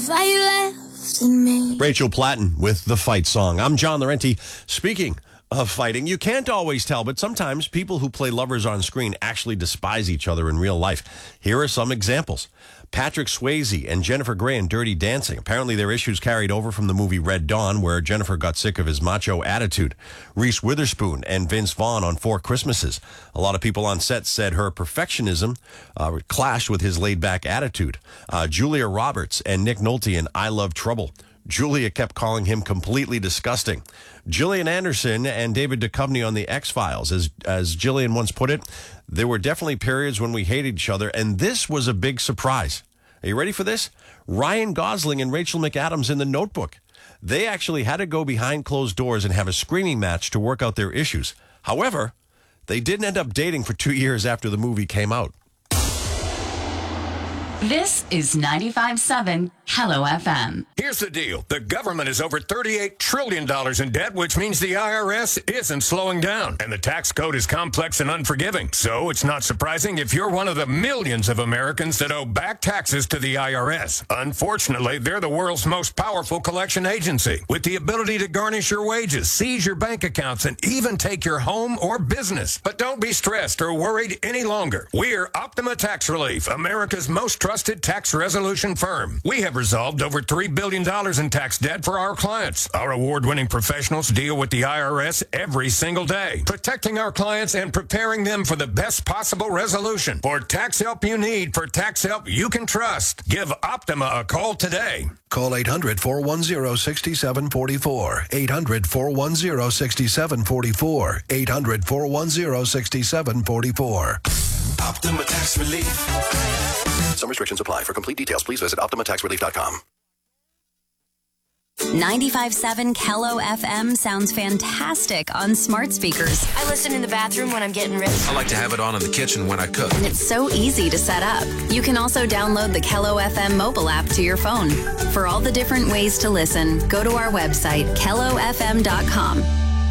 Rachel Platten with the fight song. I'm John Laurenti. Speaking of fighting, you can't always tell, but sometimes people who play lovers on screen actually despise each other in real life. Here are some examples. Patrick Swayze and Jennifer Grey in Dirty Dancing. Apparently their issues carried over from the movie Red Dawn, where Jennifer got sick of his macho attitude. Reese Witherspoon and Vince Vaughn on Four Christmases. A lot of people on set said her perfectionism clashed with his laid-back attitude. Julia Roberts and Nick Nolte in I Love Trouble. Julia kept calling him completely disgusting. Gillian Anderson and David Duchovny on The X-Files. As Gillian once put it, there were definitely periods when we hated each other, and this was a big surprise. Are you ready for this? Ryan Gosling and Rachel McAdams in The Notebook. They actually had to go behind closed doors and have a screaming match to work out their issues. However, they didn't end up dating for 2 years after the movie came out. This is 95.7 Hello FM. Here's the deal. The government is over $38 trillion in debt, which means the IRS isn't slowing down. And the tax code is complex and unforgiving. So it's not surprising if you're one of the millions of Americans that owe back taxes to the IRS. Unfortunately, they're the world's most powerful collection agency, with the ability to garnish your wages, seize your bank accounts, and even take your home or business. But don't be stressed or worried any longer. We're Optima Tax Relief, America's most trusted tax resolution firm. We have resolved over $3 billion in tax debt for our clients. Our award-winning professionals deal with the IRS every single day, protecting our clients and preparing them for the best possible resolution. For tax help you need, for tax help you can trust, give Optima a call today. Call 800-410-6744. 800-410-6744. 800-410-6744. Optima Tax Relief. Some restrictions apply. For complete details, please visit OptimaTaxRelief.com. 95.7 Hello FM sounds fantastic on smart speakers. I listen in the bathroom when I'm getting ready. I like to have it on in the kitchen when I cook. And it's so easy to set up. You can also download the Hello FM mobile app to your phone. For all the different ways to listen, go to our website, HelloFM.com.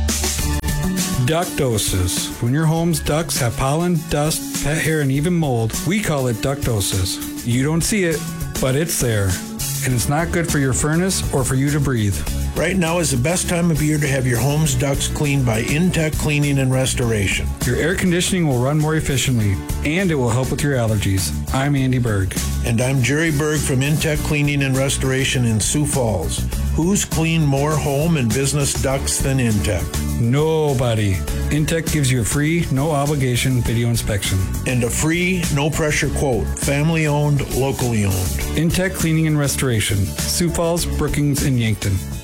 Ductosis. When your home's ducts have pollen, dust, pet hair, and even mold, we call it ductosis. You don't see it, but it's there. And it's not good for your furnace or for you to breathe. Right now is the best time of year to have your home's ducts cleaned by Intech Cleaning and Restoration. Your air conditioning will run more efficiently, and it will help with your allergies. I'm Andy Berg. And I'm Jerry Berg from Intech Cleaning and Restoration in Sioux Falls. Who's cleaned more home and business ducts than Intech? Nobody. Intech gives you a free, no-obligation video inspection. And a free, no-pressure quote. Family-owned, locally owned. Intech Cleaning and Restoration. Sioux Falls, Brookings, and Yankton.